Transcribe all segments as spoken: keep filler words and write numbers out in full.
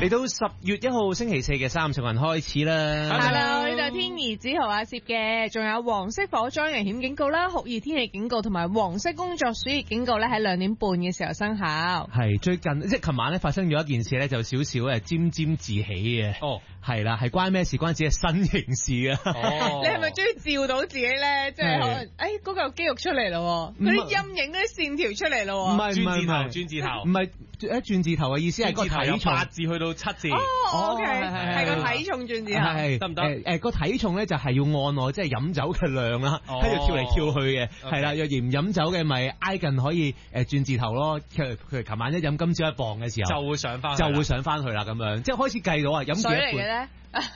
嚟到十月一號星期四嘅三十人開始啦。 Hello， 呢度係天兒子豪阿攝嘅，仲有黃色火災危險警告啦、酷熱天氣警告同埋黃色工作暑熱警告咧，喺兩點半嘅時候生效。 係最近即係琴晚咧發生咗一件事咧，就少少誒沾沾自喜嘅。哦，係啦，係關咩事？關自己身形事啊。哦， 你係咪中意照到自己咧？即係可能誒嗰嚿肌肉出嚟咯，嗰啲陰影嗰啲線條出嚟咯。 唔係唔係唔係轉字頭， 唔係誒轉字頭嘅意思係個體重八字去到七字。 哦 ，OK，係個體重轉字頭， 係得唔得？誒誒個體重咧就係要按我即係飲酒嘅量啦，跟住跳嚟跳去嘅，係啦。若然唔飲酒嘅咪挨近可以誒轉字頭咯。佢佢琴晚一飲今朝一磅嘅時候， 就會上翻， 就會上翻去啦咁樣，即係開始計到啊飲幾多水嚟嘅咧。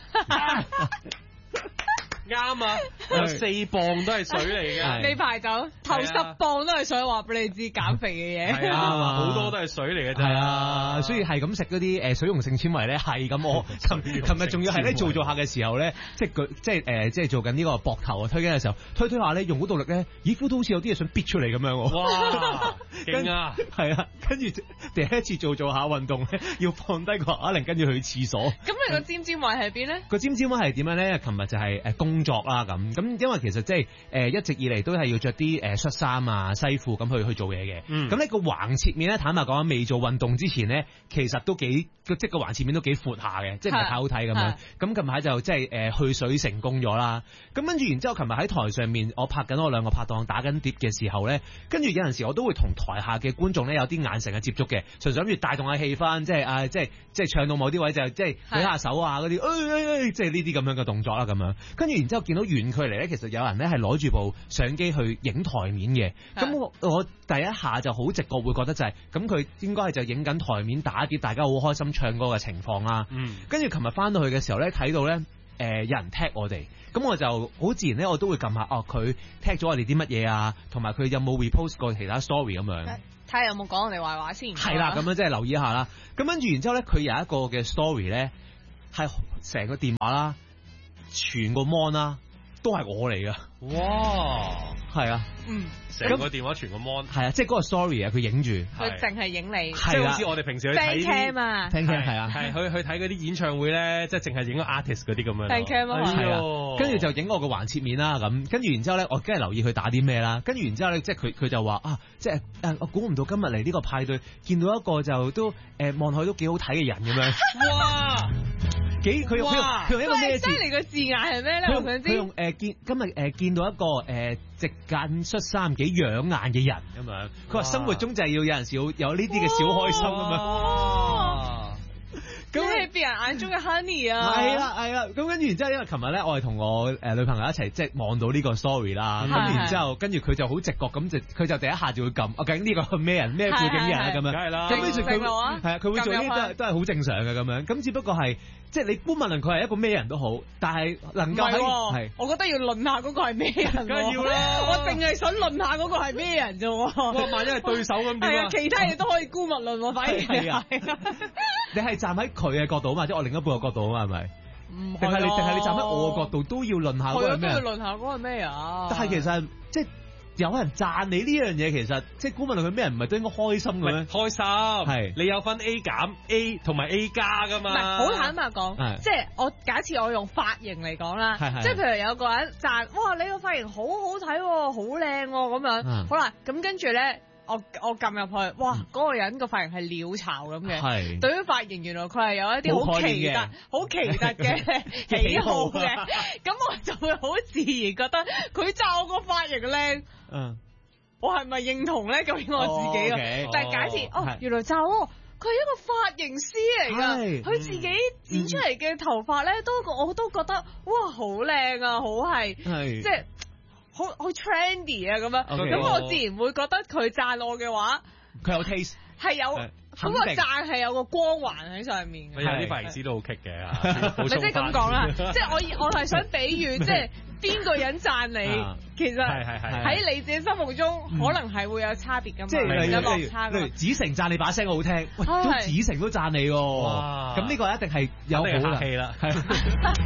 啱啊，有四磅都係水嚟嘅。 呢排酒頭十磅都係水，話俾你知減肥嘅嘢。 係啊，好多都係水嚟嘅啫。 係啊，所以係咁食嗰啲誒水溶性纖維咧，係咁我琴琴日仲要係咧做做下嘅時候咧，即係佢即係誒即係做緊呢個膊頭啊推緊嘅時候，推推下咧用好多力咧，咦 feel 到好似有啲嘢想逼出嚟咁樣。 哇，勁啊！ 係啊，跟住第一次做做下運動咧，要放低個啞鈴跟住去廁所。 咁你個尖尖位喺邊咧？ 個尖尖位係點樣咧？琴日就係誒工作啦咁，咁因為其實即係誒一直以嚟都係要着啲誒恤衫啊西褲咁去去做嘢嘅。咁呢、嗯、個橫切面咧，坦白講未做運動之前咧，其實都幾即係個橫切面都幾闊下嘅，即係唔係太好睇咁樣。咁近排就即係誒去水成功咗啦。咁跟住然之後，琴日喺台上面我拍緊我兩個拍檔打緊碟嘅時候咧，跟住有陣時我都會同台下嘅觀眾咧有啲眼神嘅接觸嘅，純粹諗住帶動下氣氛，即係啊即係即係唱到某啲位就即係舉下手啊嗰啲，誒即係呢啲咁樣嘅動作啦咁樣。跟住然之後見到遠距離咧，其實有人咧係攞住部相機去影台面嘅。咁我我第一下就好直覺會覺得就係咁，佢應該係就影緊台面打碟，大家好開心唱歌嘅情況啦。嗯。跟住琴日翻到去嘅時候咧，睇到咧誒、呃、有人 tag 我哋，咁我就好自然咧，我都會撳下哦，佢 tag 咗我哋啲乜嘢啊，同埋佢有冇 repost 過其他 story 咁樣。 睇下有冇講我哋壞話先。 係啦，咁樣即係留意一下啦。咁跟住然之後咧，佢有一個嘅 story 咧，係成個電話啦，全個 mon 啦。都係我嚟噶，哇，係啊， 嗯，成個電話全個 mon， 係啊，即係嗰個 story 啊，佢影住， 佢淨係影你， 即係好似我哋平時去睇 fan cam 啊， fan cam 係啊， 係去去睇嗰啲演唱會咧，即係淨係影個 artist 嗰啲咁樣 fan cam 啊， 係啊，跟住就影我個橫切面啦，咁跟住然之後咧，我梗係留意佢打啲咩啦，跟住然之後咧，即係佢佢就話啊，即係誒，我估唔到今日嚟呢個派對，見到一個就都誒望落去都幾好睇嘅人咁樣，哇！幾佢用佢用一個咩字？ 犀利個字眼係咩咧？我想知。 佢用誒見今日誒見到一個誒直間恤衫幾養眼嘅人咁樣。佢話生活中就係要有陣時有有呢啲嘅小開心咁樣。 咁你係別人眼中嘅 honey 啊？ 係啦係啦。咁跟住然之後，因為琴日咧，我係同我誒女朋友一齊即係望到呢個 story 啦。咁然之後，跟住佢就好直覺咁就佢就第一下就會撳。究竟呢個咩人咩背景嘅人啊？咁樣。梗係啦。咁跟住佢係啊，佢會做呢啲都係都係好正常嘅咁樣。咁只不過係。即係你估問論佢係一個咩人都好，但係能夠喺係， 我覺得要論下嗰個係咩人， 梗係要啦。 我淨係想論下嗰個係咩人啫。哇！ 萬一係對手咁點啊？ 係啊，其他嘢都可以估物論喎，反而係啊。 你係站喺佢嘅角度啊嘛，即係我另一半嘅角度啊嘛，係咪？唔係，定係你定係你站喺我嘅角度都要論下嗰個係咩？ 都要論下嗰個係咩人？ 但係其實即係。有人讚你呢樣嘢，其實即係估問佢咩人，唔係都應該開心嘅咩？ 開心係，你有分 A 減 A 同埋 A 加噶嘛？唔係， 好坦白講，即係我假設我用髮型嚟講啦，即係譬如有個人讚，哇，你個髮型好好睇，好靚咁樣，嗯、好啦，咁跟住咧。我我撳入去，哇！嗰、那個人個髮型係鳥巢咁嘅，係對於髮型原來佢係有一啲好奇特、好奇特嘅喜好嘅，咁我就會好自然覺得佢讚我個髮型靚，嗯，我係咪認同咧？究竟我自己啊？哦 okay、但係假設哦，哦，原來讚我，佢係一個髮型師嚟㗎，佢自己剪出嚟嘅頭髮咧，都我都覺得哇，好靚啊，好係，即係。好好 trendy 啊咁樣，咁 Okay. 我自然會覺得佢讚我嘅話， 佢有 taste， 係有嗰、uh, 個讚係有個光環喺上面嘅。 有啲髮型師都好棘嘅， 你即係咁講啦，即係我我係想比喻，即係邊個人讚你，其實喺你自己心目中可能係會有差別㗎嘛，即係有落差㗎。 子誠讚你把聲好聽，喂，都子誠都讚你喎，咁呢個一定係有好氣啦。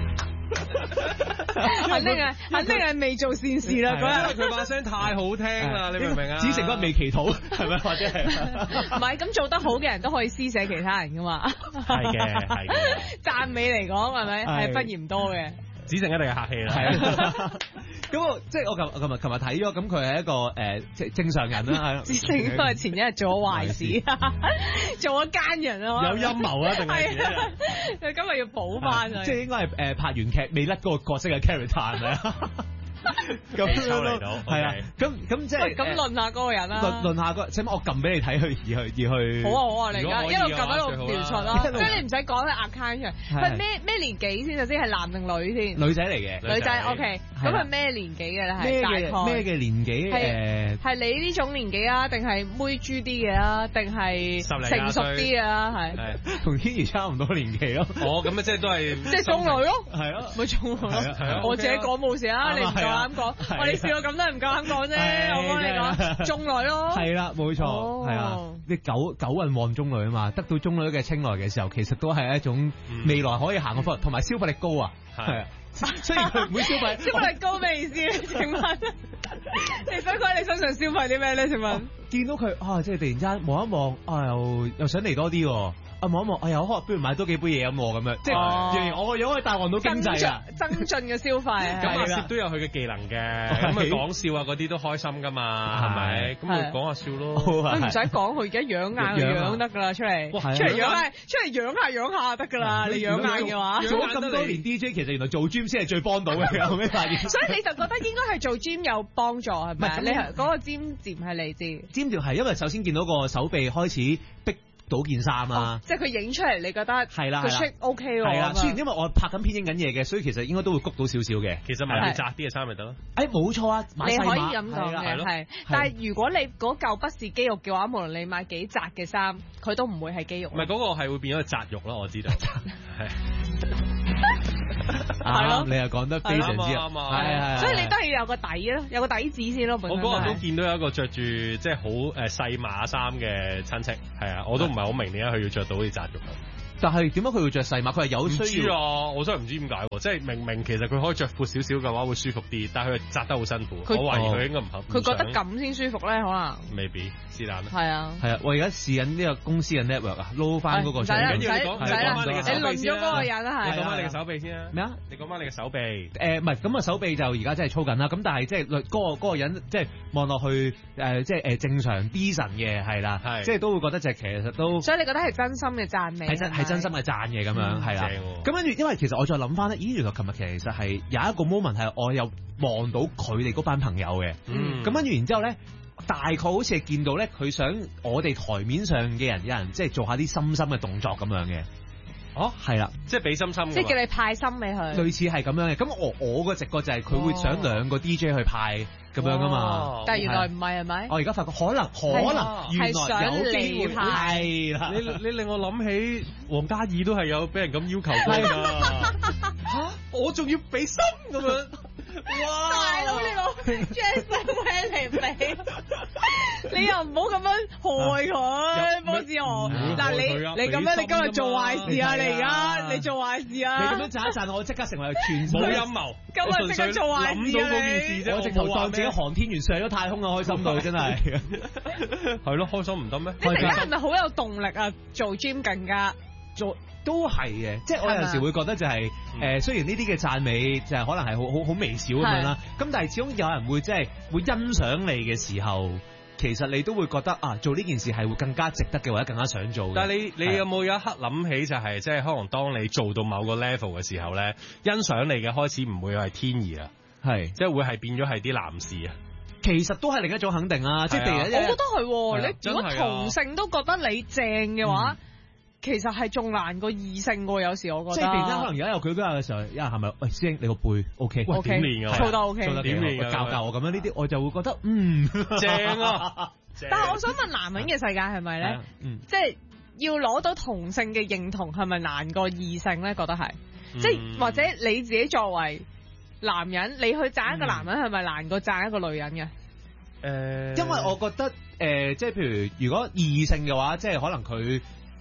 肯定係，肯定係未做善事啦嗰日。 佢把聲太好聽啦，你明唔明啊？ 子成嗰日未祈禱，係咪或者係？ 唔係，咁做得好嘅人都可以施捨其他人噶嘛。 係嘅，係嘅。 讚美嚟講係咪係不嫌多嘅？ 子成一定係客氣啦。 係咁我即係我琴琴日琴日睇咗，咁佢係一個誒即係正常人啦。 子成應該係前一日做咗壞事，做咗奸人啊！ 有陰謀啊，定係佢今日要補翻啊！ 即係應該係誒拍完劇未甩嗰個角色嘅 character 係咪啊？咁抽嚟到， 係啊，咁咁即係咁論下嗰個人啦， 論論下個，使乜我撳俾你睇去而去而去？ 好啊好啊，你而家一路撳一路描述啦，即係你唔使講佢 account 出嚟。佢咩咩年紀先？就先係男定女先？ 女仔嚟嘅， 女仔 OK。咁係咩年紀嘅咧？係大概咩嘅年紀？誒， 係你呢種年紀啊？定係妹豬啲嘅啊？定係成熟啲啊？係同天兒差唔多年紀咯。 哦，咁啊，即係都係即係中女咯。 係咯， 咪中女咯。我自己講冇事啊，你唔夠膽講。我哋試過咁都係唔夠膽講啫。我幫你講中女咯。係啦，冇錯，係啊。你九九運旺中女啊嘛，得到中女嘅青睞嘅時候，其實都係一種未來可以行嘅方，同埋消費力高啊。係啊。雖然佢唔會消費，消費力高咩意思咧？請問你想佢喺你身上消費啲咩咧？請問見到佢啊，即係突然間望一望啊，又又想嚟多啲喎。啊望一望，哎呀，可能不如買多幾杯嘢飲喎，咁樣，即係仍然我個樣可以帶旺到經濟啊， 增進嘅消費。 咁阿攝都有佢嘅技能嘅，咁佢講笑啊嗰啲都開心噶嘛，係咪？咁佢講下笑咯， 佢唔使講，佢而家養眼佢養得噶啦，出嚟出嚟養下，出嚟養下養下得噶啦，你養眼嘅話， 做咗咁多年 D J，其實原來做 gym 先係最幫到嘅，後尾發現。 所以你就覺得應該係做 gym 有幫助係咪？你係嗰個尖尖係嚟自尖條係因為首先見到個手臂開始逼到件衫啊！ 即係佢影出嚟，你覺得係啦，係啦 ，O K 喎。 係啦，雖然因為我拍緊片影緊嘢嘅，所以其實應該都會谷到少少嘅。 其實買啲窄啲嘅衫咪得咯。 誒，冇錯啊， 你可以咁講嘅，係。但係如果你嗰嚿不是肌肉嘅話，無論你買幾窄嘅衫，佢都唔會係肌肉。 唔係嗰個係會變咗窄肉咯，我知道。係。 係咯，你又講得非常之啱啊！係係，所以你都要有個底咯，有個底子先咯。 我嗰日都見到有一個着住即係好誒細碼衫嘅親戚，係啊，我都唔係好明點解佢要着到好似窄肉咁。 但係點解佢會着細碼？佢係有需要啊！我真係唔知點解喎，即係明明其實佢可以着闊少少嘅話會舒服啲，但係佢紮得好辛苦。我懷疑佢應該唔合。 佢覺得咁先舒服咧，可能。 未必是但啦。 係啊。 係啊，我而家試緊呢個公司嘅 network 啊，撈翻嗰個。 唔使啦，唔使啦，唔使啦。你論咗嗰個人啦，係。 你講翻你嘅手臂先啊。 咩啊？ 你講翻你嘅手臂。 誒唔係，咁啊手臂就而家真係操緊啦。咁但係即係嗰個嗰個人即係望落去誒，即係誒正常 D 神嘅係啦，即係都會覺得就係其實都。 所以你覺得係真心嘅讚美？ 係真係真心嘅讚嘅。咁樣係啦，咁跟住，因為其實我再諗翻咧，咦，原來琴日其實係有一個 moment 係我有望到佢哋嗰班朋友嘅，咁跟住然之後咧，大概好似係見到咧，佢想我哋台面上嘅人有人即係做下啲心心嘅動作咁樣嘅。哦，係啦， 即係俾心心， 即係叫你派心俾佢， 類似係咁樣嘅。咁我我個直覺就係佢會想兩個 D J 去派咁樣噶嘛。 但係原來唔係係咪？ 我而家發覺可能可能原來有機會係啦。 你你令我諗起黃嘉怡都係有俾人咁要求過㗎。嚇！我仲要俾心咁樣。 哇！大佬，你攞 Jason 嚟俾，你又唔好咁樣害佢，波子豪。但係你你咁樣，你今日做壞事啊！你而家你做壞事啊！ 你咁樣讚一讚，我即刻成為全冇陰謀。 今日即刻做壞事啊！ 諗到嗰件事啫， 我直頭當自己航天員上咗太空啊！開心到真係。 係咯，開心唔得咩？ 你突然間係咪好有動力啊？做 gym 更加做。都係嘅，即係我有時會覺得就係、是、誒、呃，雖然呢啲嘅讚美就係可能係好好好微小咁樣啦，咁但係始終有人會即係會欣賞你嘅時候，其實你都會覺得啊，做呢件事係會更加值得嘅，或者更加想做嘅。 但係你你有冇有一刻諗起就係、是、即係可能當你做到某個 level 嘅時候咧，欣賞你嘅開始唔會係天兒啊，係即係會係變咗係啲男士啊。 其實都係另一種肯定啦，即係、啊、我覺得係，你如果同性都覺得你正嘅話。嗯其實係仲難過異性喎，有時我覺得。即係突然間可能而家有佢嗰日嘅時候，一係咪？喂，師兄你個背 OK？ 喂，點練㗎？ 操得 OK？ 操得點練㗎？教教我咁樣呢啲，我就會覺得嗯正啊！ 但係我想問男人嘅世界係咪咧？嗯，即係要攞到同性嘅認同係咪難過異性咧？覺得係，即係或者你自己作為男人，你去讚一個男人係咪難過讚一個女人嘅？誒， 因為我覺得誒，即係譬如如果異性嘅話，即係可能佢。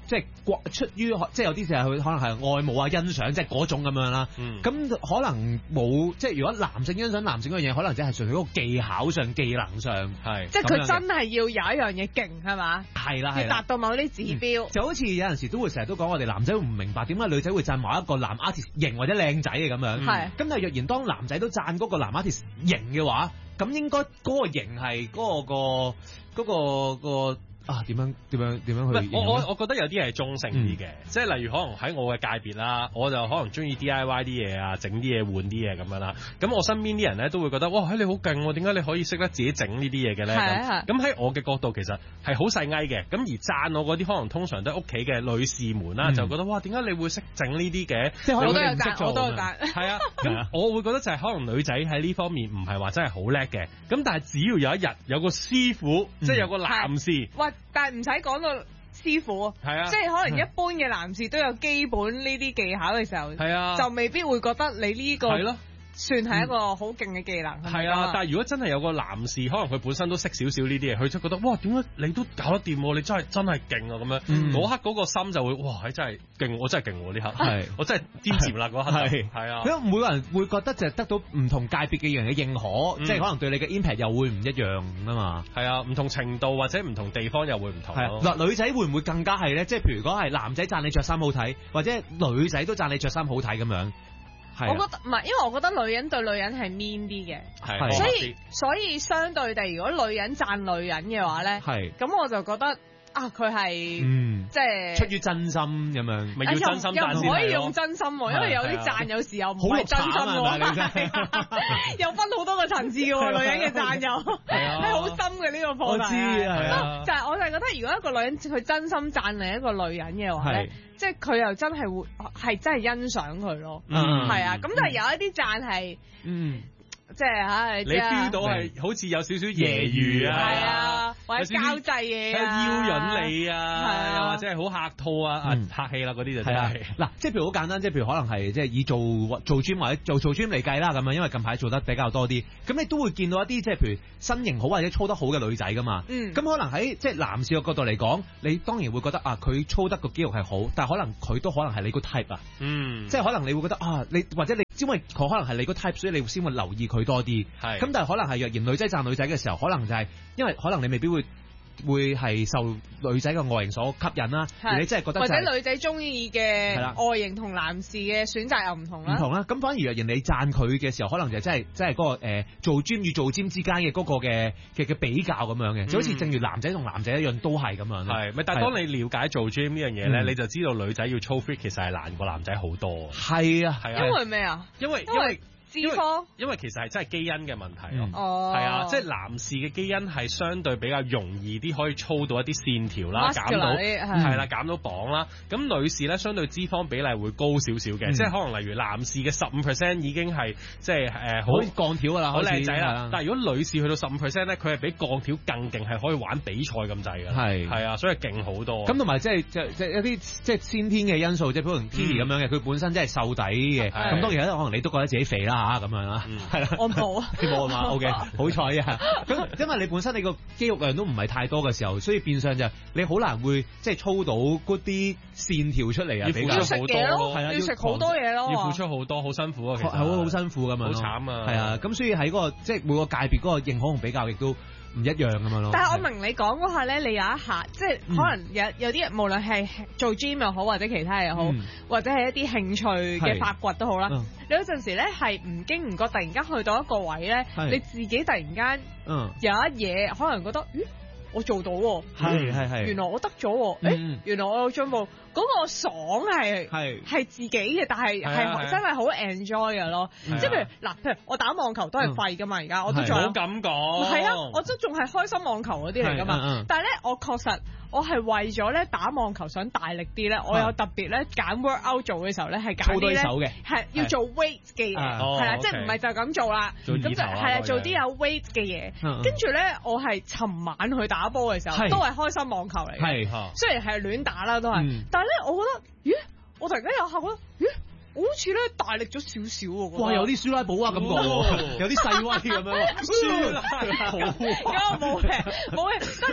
即係出於即係有啲就係佢可能係愛慕啊、欣賞，即係嗰種咁樣啦。咁、嗯、可能冇即係如果男性欣賞男性嗰樣嘢，可能只係純粹嗰個技巧上、技能上係。即係佢真係要有一樣嘢勁係嘛？係啦係啦，要達到某啲指標、嗯。就好似有陣時都會成日都講，我哋男仔會唔明白點解女仔會讚某一個男 artist 型或者靚仔嘅咁樣。係、嗯。咁但係若然當男仔都讚嗰個男 artist 型嘅話，咁應該嗰個型係嗰、嗰個、嗰個、嗰個。嗰個啊，點樣點樣點樣去？我我我覺得有啲係中性啲嘅、嗯，即係例如可能喺我嘅界別啦，我就可能中意 D I Y 啲嘢啊，整啲嘢換啲嘢咁樣啦。咁我身邊啲人咧都會覺得，哇，你好勁喎，點解你可以識得自己整呢啲嘢嘅咧？咁咁喺我嘅角度其實係好細埃嘅。咁而讚我嗰啲可能通常都係屋企嘅女士們啦、嗯，就覺得哇，點解你會識整呢啲嘅？即係我都有讚，我都有讚。係啊，咁我會覺得就係可能女仔喺呢方面唔係話真係好叻嘅。咁但係只要有一日有個師傅，嗯、即係有個男士， 喂，但係唔使講到師傅，係啊，即係可能一般嘅男士都有基本呢啲技巧嘅時候，係啊，就未必會覺得你呢個係咯。算係一個好勁嘅技能，係、嗯、 啊！但係如果真係有個男士，可能佢本身都識少少呢啲嘢，佢就覺得哇，點解你都搞得掂？你真係真係勁啊！咁樣嗰、嗯、刻嗰個心就會哇，真係勁！我真係勁喎呢刻，係我真係尖尖啦嗰刻，係係啊！ 因為每個人會覺得就係得到唔同界別嘅人嘅認可，嗯、即係可能對你嘅 impact 又會唔一樣啊嘛。係啊，唔同程度或者唔同地方又會唔同。 嗱、啊，女仔會唔會更加係咧？即係譬如如果係男仔讚你着衫好睇，或者女仔都讚你着衫好睇咁樣。 我覺得唔係，因為我覺得女人對女人係 mean 啲嘅，所以所以相對地，如果女人讚女人嘅話咧，咁我就覺得啊，佢係、嗯、即係出於真心咁樣，咪要真心讚先。 又唔可以用真心，因為有啲讚有時候唔係真心喎，又分好多個層次嘅喎，女人嘅讚又係好深嘅呢個課題。我知係啊，就係我就係覺得，如果一個女人佢真心讚另一個女人嘅話咧。即係佢又真係會係真係欣賞佢咯，係、嗯、啊，咁但係有一啲讚係，嗯，即係嚇你 feel 到係好似有少少揶揄啊， 係啊，或者交際嘢啊， 邀引你啊，又或者係好客套啊，嗯、客氣啦嗰啲就真係。 嗱，即係譬如好簡單，即係譬如可能係即係以做做 gym 或者做做 gym 嚟計啦咁樣，因為近排做得比較多啲，咁你都會見到一啲即係譬如身形好或者操得好嘅女仔噶嘛，咁、嗯、可能喺即係男士嘅角度嚟講，你當然會覺得啊，佢操得個肌肉係好，但係可能佢都可能係你個 type 啊，嗯，即係可能你會覺得啊，你或者你因為佢可能係你個 type，所以你先會留意佢多啲，係，咁但係可能係若然女仔讚女仔嘅時候，可能就係因為可能你未必會。會係受女仔嘅外形所吸引啦，而你真係覺得、就是、 或者女仔中意嘅外形同男士嘅選擇又唔同啦，唔同啦。咁反而若然你讚佢嘅時候，可能就真係真係嗰個誒、呃、做 gym 與做 gym 之間嘅嗰個嘅嘅嘅比較咁樣嘅，就好似正如男仔同男仔一樣都係咁樣。 係咪？但係當你了解做 gym 呢樣嘢咧，你就知道女仔要操 fit 其實係難過男仔好多。 係啊，係啊。 因為咩啊？ 因為因為。脂肪，因為其實係真係基因嘅問題咯，係、嗯、啊，即係男士嘅基因係相對比較容易啲，可以操到一啲線條啦，減到係啦，減到磅啦。咁女士咧，相對脂肪比例會高少少嘅，即係可能例如男士嘅十五 percent 已經係即係誒好鋼條㗎啦， 好靚仔啦。但係如果女士去到十五 percent 咧，佢係比鋼條更勁，係可以玩比賽咁滯嘅，係係啊，所以勁好多。 咁同埋即係即係即係一啲即係先天嘅因素，即係譬如 Tini 咁樣嘅，佢本身真係瘦底嘅，咁當然可能你都覺得自己肥啦。咁樣啦，係啦， 我冇啊， 你冇啊嘛，O K，好彩啊。咁因為你本身你個肌肉量都唔係太多嘅時候，所以變相就你好難會即係操到嗰啲線條出嚟啊，比較要食嘢咯，係啊，要食好多嘢咯， 要付出好多，好辛苦啊，其實好好辛苦咁樣， 好慘啊， 係啊，咁所以喺嗰個即係每個界別嗰個認可同比較亦都唔一樣咁樣咯。 但係我明你講嗰下咧，你有一下即係可能有有啲人無論係做 gym 又好，或者其他又好，嗯、或者係一啲興趣嘅發掘都好啦。嗯、你有陣時咧係唔經唔覺，突然間去到一個位咧，你自己突然間有一嘢，可能覺得，咦，我做到喎， 係係係， 原來我得咗喎，誒、嗯，原來我有進步。嗰、那個爽係係係自己嘅，但係係真係好 enjoy 嘅咯。即係譬如嗱，譬如我打網球都係廢噶嘛，而家我都仲有咁講。 係啊，我都仲係開心網球嗰啲嚟噶嘛。但係咧，我確實我係為咗咧打網球想大力啲咧，我有特別咧揀 workout 做嘅時候咧係揀啲咧係要做 weight 嘅嘢，係啦，即係唔係就咁做啦。咁就係啦，做啲有 weight 嘅嘢。跟住咧，我係尋晚去打波嘅時候都係開心網球嚟嘅，雖然係亂打啦都係。但係咧，我覺得，咦？我突然間有下覺得，咦？我好似咧大力咗少少喎。 哇！有啲舒拉寶啊感覺喎，有啲細威咁樣。舒拉寶， 冇嘅，冇嘅。但係你覺得，哦，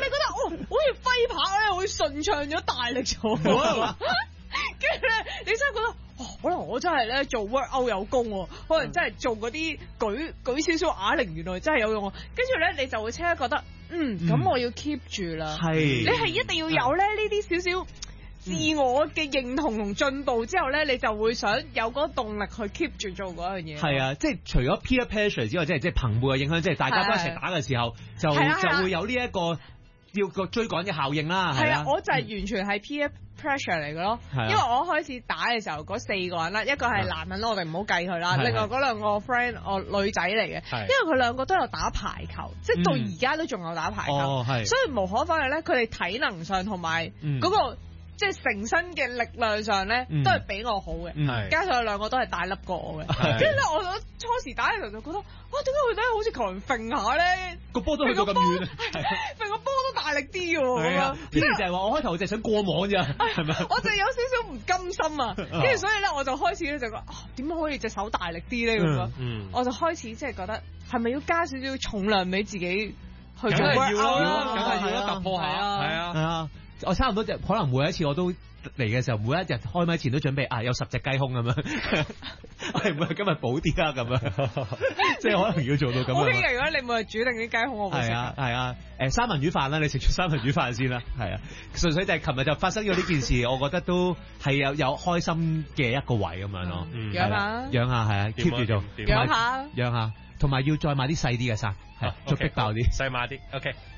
好似揮拍咧，會順暢咗大力咗。跟住咧，你真係覺得，哦，可能我真係咧做 workout 有功喎，可能真係做嗰啲舉舉少少啞鈴，原來真係有用喎。跟住咧，你就會即刻覺得，嗯，咁我要 keep 住啦。係、嗯，你係一定要有咧呢啲少少自我嘅認同同進步之後咧，你就會想有嗰個動力去 keep 住做嗰樣嘢。係啊， 即係除咗 peer pressure 之外，即係即係朋輩嘅影響，即係大家都一齊打嘅時候，就就會有呢一個要個追趕嘅效應啦。係啊， 我就係完全係 peer pressure 嚟嘅咯，因為我開始打嘅時候嗰四個人啦，一個係男人，我哋唔好計佢啦，另外嗰兩個 friend 我女仔嚟嘅，因為佢兩個都有打排球，即係到而家都仲有打排球，所以無可否認咧，佢哋體能上同埋嗰個即係成身嘅力量上咧，都係比我好嘅，加上佢兩個都係大粒過我嘅，跟住咧我初時打嘅時候就覺得，哇，點解佢哋好似求人揈下咧， 個波都去到咁遠， 揈個波都大力啲嘅喎，咁即係就係話我開頭就係想過網咋，係咪？ 我就有少少唔甘心啊，跟住所以咧我就開始咧就覺得，點解可以隻手大力啲咧咁樣？我就開始即係覺得係咪要加少少重量俾自己去做 workout 啦？ 梗係要突破下，係啊， 係啊。我差唔多就可能每一次我都嚟嘅時候，每一日開咪前都準備啊有十隻雞胸咁樣，我係每日今日補啲啦咁樣，即係可能要做到咁樣。 O K 嘅，如果你每日煮定啲雞胸，我會食。係啊係啊，誒三文魚飯啦，你食咗三文魚飯先啦，係啊，純粹就係琴日就發生咗呢件事，我覺得都係有有開心嘅一個位咁樣咯。 養下， 養下係啊 ，keep 住做， 養下， 養下，同埋要再買啲細啲嘅衫，係，再逼爆啲， 細碼啲 ，O K。